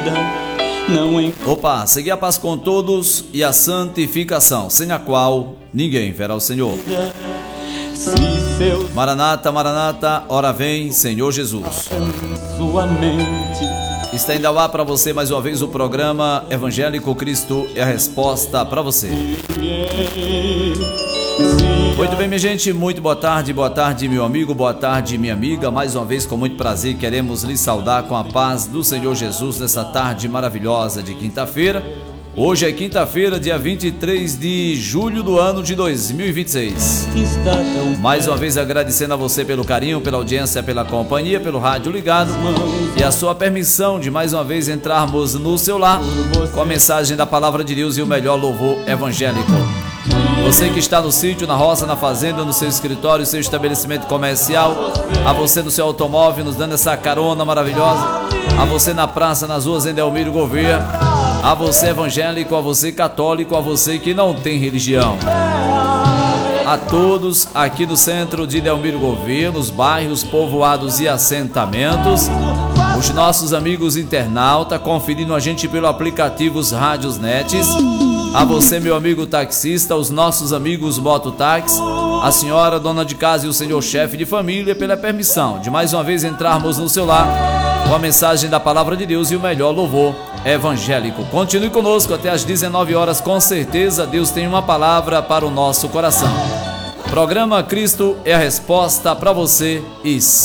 vida não Opa, seguir a paz com todos e a santificação, sem a qual ninguém verá o Senhor. Maranata, Maranata, ora vem, Senhor Jesus. Sua mente. Está indo ao ar para você mais uma vez o programa Evangélico Cristo é a Resposta para você. Muito bem, minha gente, muito boa tarde, meu amigo, boa tarde, minha amiga. Mais uma vez, com muito prazer, queremos lhe saudar com a paz do Senhor Jesus nessa tarde maravilhosa de quinta-feira. Hoje é quinta-feira, dia 23 de julho do ano de 2026. Mais uma vez agradecendo a você pelo carinho, pela audiência, pela companhia, pelo rádio ligado e a sua permissão de mais uma vez entrarmos no seu lar com a mensagem da Palavra de Deus e o melhor louvor evangélico. Você que está no sítio, na roça, na fazenda, no seu escritório, seu estabelecimento comercial, a você no seu automóvel, nos dando essa carona maravilhosa, a você na praça, nas ruas em Delmiro Gouveia, a você evangélico, a você católico, a você que não tem religião, a todos aqui do centro de Delmiro Gouveia, nos bairros, povoados e assentamentos, os nossos amigos internautas conferindo a gente pelo aplicativo Rádios Netes, a você meu amigo taxista, os nossos amigos mototáxi, a senhora dona de casa e o senhor chefe de família pela permissão de mais uma vez entrarmos no seu lar com a mensagem da Palavra de Deus e o melhor louvor evangélico. Continue conosco até às 19 horas, com certeza Deus tem uma palavra para o nosso coração. Programa Cristo é a Resposta para você e